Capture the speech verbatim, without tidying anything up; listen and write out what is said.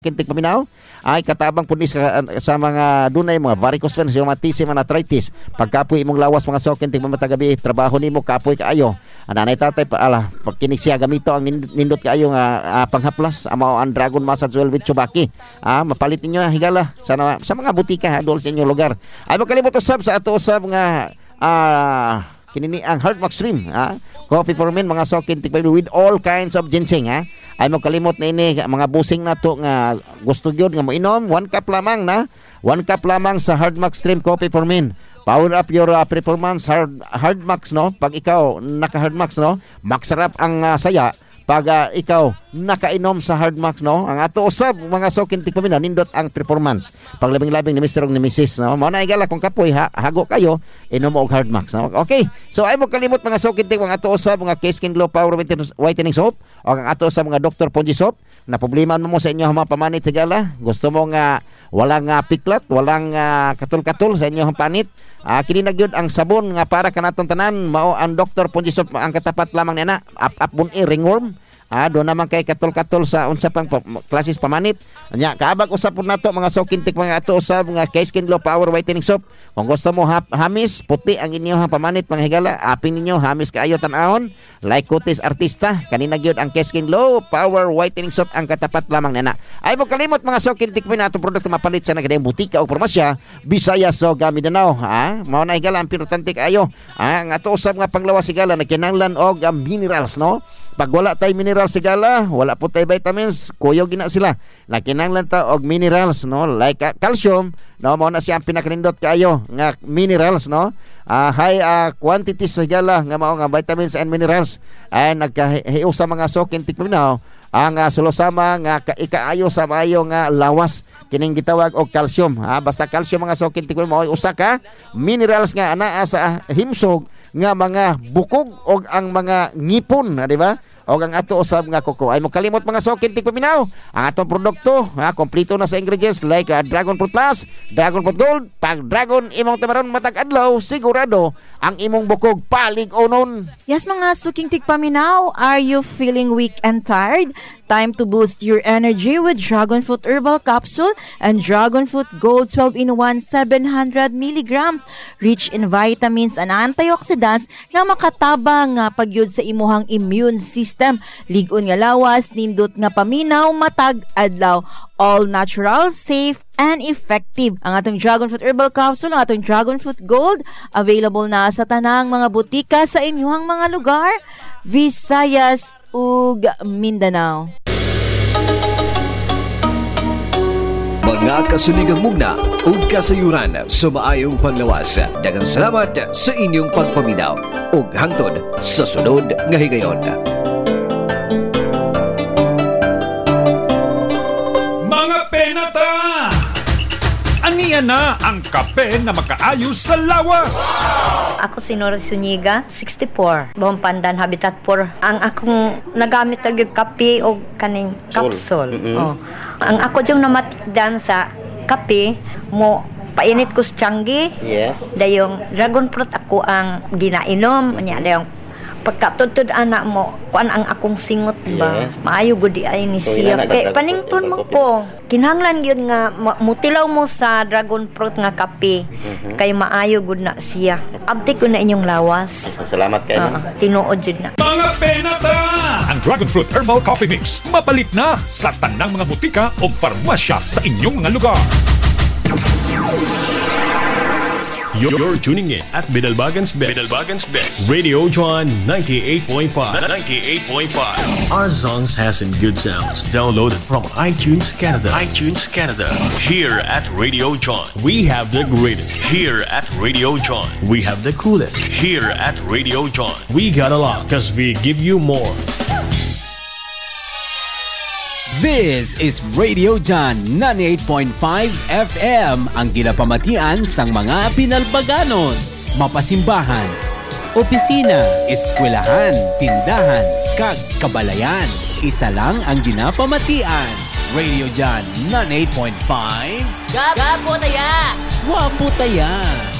Kintig paminaw ay katabang punis ka, sa mga dunay mga varicose veins, rheumatism and arthritis. Pagkapoy imong lawas mga so kintig mamatagabi, trabaho nimo kapoy kaayo. Ananay tatay pa ala pagkinig siya gamito ang nindot kaayo nga uh, panghaplas amo ang Dragon Massage Oil with Chubaki. Ah, mapalit ninyo higala sa sa mga butika adol sa inyong lugar. Ay magkalimot usab sa ato usab nga ah uh, kinini ang Heart Max Stream, ha? Coffee for men mga so kintig with all kinds of ginseng, ha? Ay mo kalimot na ini mga busing na to nga gusto gyud nga mo inom, one cup lamang na one cup lamang sa Hard Max Stream Coffee for Men. Power up your uh, performance. hard, hard Max, no? Pag ikaw naka Hard Max, no, magsarap ang uh, saya pag uh, ikaw nakainom sa Hard Max, no. Ang ato usab mga sokintik pa nindot ang performance paglabing-labing ni Mister ug ni Missus, no. Mao na igala kung kapoy ha, hago kayo inom og Hard Max, no? Okay, so ay mo kalimot mga sokintik mga ato usab mga K-Skin Glow Power Whitening Soap o ang ato sa mga Doctor Ponji Soap na problema mo sa inyo mga pamanit higala, gusto mo nga walang uh, piklat, walang uh, katul-katul sa inyong panit, uh, kini na gyud ang sabon nga para kanaton tanan mao ang Doctor Ponji Soap ang katapat lamang niya na up-up bun-i ringworm. Ah, do naman kay katol-katol sa unsa pang pa, klases pamanit. Nya kaabag usap pud nato mga sokintik mga ato usab mga K-Skin Glow Power Whitening Soap. Kung gusto mo ha, hamis puti ang inyong pamanit mga higala, apin ninyo hamis kaayo tan-awon like kutis artista. Kanina gyud ang K-Skin Glow Power Whitening Soap ang katapat lamang nana. Ay mo kalimot mga sokintik mo nato produkto mapalit sa nagdayang butika o farmasya Bisaya so Mindanao. Ha, mao na higala ang importante kaayo. Ah, ang ato usab nga panglawas higala nagkinahanglan og uh, minerals, no. Pag wala tay mineral sigala, wala po tay vitamins, kuyo gina sila. Nakinanglan ta og minerals, no, like uh, calcium, no, mo na siya ang pinakanindot kaayo nga minerals, no. Uh, high uh, quantities sigala nga mao nga vitamins and minerals. Ay nagkahiusa sa mga sokintik paminaw ang uh, sulusama nga ikaayo sa maayo nga lawas kining gitawag og calcium, ha. Basta calcium mga sokintik mao usa ka minerals nga anaa sa himsog nga mga bukog og ang mga ngipon, di ba? Og ang ato usab nga kuko. Ay mo kalimot mga sokintik paminaw ang atong produkto, ha, kompleto na sa ingredients like uh, Dragon Fruit Plus, Dragon Fruit Gold. Pag Dragon imong tamaron matag adlaw, sigurado ang imong bukog palig onon. Yes mga sokintik paminaw, are you feeling weak and tired? Time to boost your energy with Dragon Fruit Herbal Capsule and Dragon Fruit Gold twelve in one seven hundred milligrams, rich in vitamins and antioxidants nga makatabang nga pagyud sa imuhang immune system. Lig-on nga lawas, nindot nga paminaw, matag adlaw. All natural, safe, and effective. Ang atong Dragon Fruit Herbal Capsule, ang atong Dragon Fruit Gold, available na sa tanang mga butika sa inyong mga lugar, Visayas ug Mindanao. Mga kasuligang mugna ug kasayuran sa maayong panglawas. Daghang salamat sa inyong pagpaminaw ug hangtod sa sunod nga higayon. Mga penata! Aniya na ang kape na makaayo sa lawas. Ako si Nora Zuniga, sixty-four. Buong Pandan, Habitat four. Ang akong nagamit talaga kape o kaning capsule. Mm-hmm. Oh. Ang ako yung namatdan sa kape mo, painit ko sa tiyanggi. Yes. Dayong dragon fruit ako ang ginainom. Anya dayong pagkatutod anak mo, kuan ang akong singot ba? Yes. Maayo gudi ay ni so, siya. Kay panington mo ko. Kinahanglan gyud nga mutilaw mo sa dragon fruit nga kape. Mm-hmm. Kay maayo gud na siya. Abti ko na inyong lawas. Salamat kayo. Uh, tinuod jud na. Mga penata! Ang Dragon Fruit Herbal Coffee Mix mapalit na sa tanang mga butika o farmasya sa inyong mga lugar. You're, you're tuning in at Bidalbagan's Best. Bidalbagan's Best. Radio John ninety-eight point five. ninety-eight point five. Our songs has some good sounds. Downloaded from iTunes Canada. iTunes Canada. Here at Radio John, we have the greatest. Here at Radio John, we have the coolest. Here at Radio John, we got a lot because we give you more. This is Radio John ninety-eight point five F M, ang ginapamatian sang mga Pinalbaganos. Mapasimbahan, opisina, eskwelahan, tindahan, kag kabalayan. Isa lang ang ginapamatian. Radio John ninety-eight point five. Gapo taya! Wapo taya!